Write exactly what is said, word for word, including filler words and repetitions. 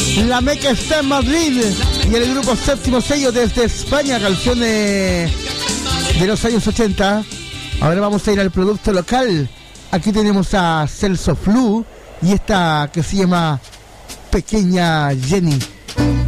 La Meca está en Madrid y el grupo Séptimo Sello desde España, canciones de los años ochenta. Ahora vamos a ir al producto local. Aquí tenemos a Celso Flu y esta que se llama Pequeña Jenny.